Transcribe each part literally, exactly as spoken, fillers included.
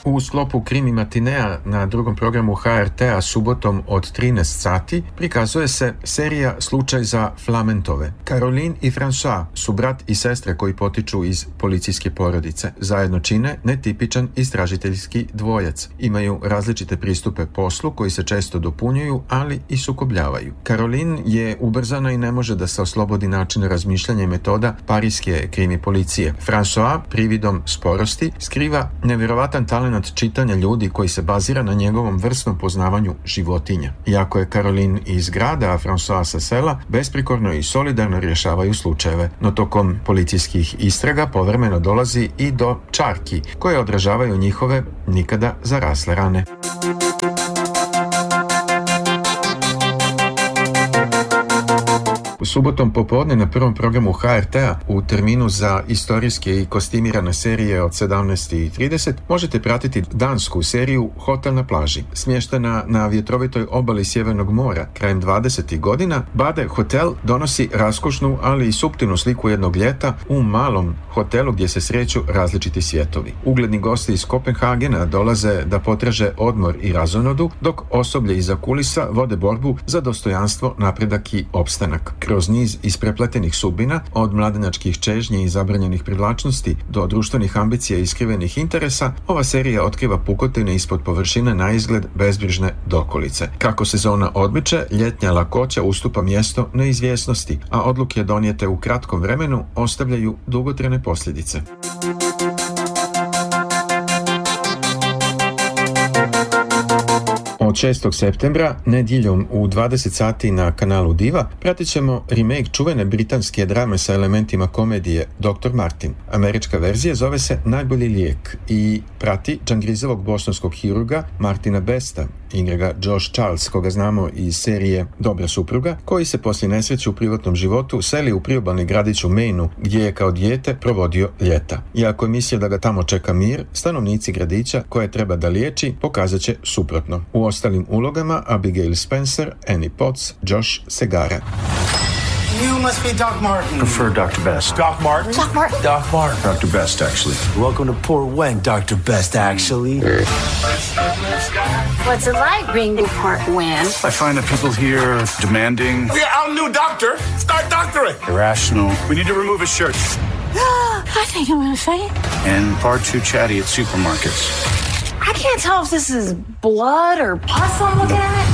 U sklopu Krimi matinea na drugom programu H R T-a subotom od trinaest sati prikazuje se serija Slučaj za Flamentove. Caroline i François su brat i sestre koji potiču iz policijske porodice. Zajedno čine netipičan istražiteljski dvojac. Imaju različite pristupe poslu koji se često dopunjuju, ali i sukobljavaju. Caroline je ubrzana i ne može da se oslobodi načina razmišljanja i metoda parijske krimi policije. François, prividom sporosti, skriva nevjerovatan talenat čitanja ljudi koji se bazira na njegovom vrsnom poznavanju životinja. Iako je Caroline iz grada, a François sa sela, besprikorno i solidarno rješavaju slučajeve. No tokom policijskih istraga povremeno dolazi i do čarki, koje odražavaju njihove nikada zarasle rane. Subotom popodne na prvom programu H R T-a u terminu za istorijske i kostimirane serije od sedamnaest i trideset možete pratiti dansku seriju Hotel na plaži. Smještena na vjetrovitoj obali Sjevernog mora krajem dvadesetih godina, Bade Hotel donosi raskošnu, ali i suptilnu sliku jednog ljeta u malom hotelu gdje se sreću različiti svjetovi. Ugledni gosti iz Kopenhagena dolaze da potraže odmor i razonodu, dok osoblje iza kulisa vode borbu za dostojanstvo, napredak i opstanak. Kroz niz isprepletenih sudbina, od mladenačkih čežnji i zabranjenih privlačnosti do društvenih ambicija i iskrivenih interesa, ova serija otkriva pukotine ispod površine na izgled bezbrižne dokolice. Kako sezona odmiče, ljetnja lakoća ustupa mjesto neizvjesnosti, a odluke donijete u kratkom vremenu ostavljaju dugotrajne posljedice. Od šestog septembra, nedjeljom u dvadeset sati na kanalu Diva, pratit ćemo remake čuvene britanske drame sa elementima komedije doktor Martin. Američka verzija zove se Najbolji lijek i prati džangrizovog bosanskog hirurga Martina Besta, igra ga Josh Charles, koga znamo iz serije Dobra supruga, koji se poslije nesreće u privatnom životu seli u priobalni gradić u Mainu, gdje je kao dijete provodio ljeta. Iako je mislio da ga tamo čeka mir, stanovnici gradića koje treba da liječi pokazat će suprotno. U ostalim ulogama Abigail Spencer, Annie Potts, Josh Segara. You must be Doc Martin. Prefer Doctor Best. Doc Martin? Doc Martin? Doc Martin. Doctor Best, actually. Welcome to Port Went, Doctor Best, actually. What's it like being in Port Went? I find that people here are demanding. Yeah, our new doctor. Start doctoring. Irrational. We need to remove his shirt. I think I'm gonna faint. And far too chatty at supermarkets. I can't tell if this is blood or pus I'm looking at.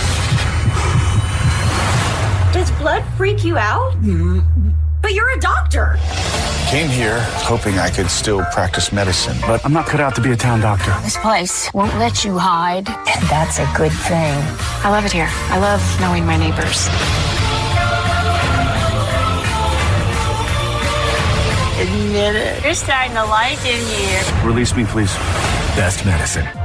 Does blood freak you out? Mm-hmm. But you're a doctor. Came here hoping I could still practice medicine, but I'm not cut out to be a town doctor. This place won't let you hide, and that's a good thing. I love it here. I love knowing my neighbors. Admit it. You're starting to like it here. Release me, please. Best medicine.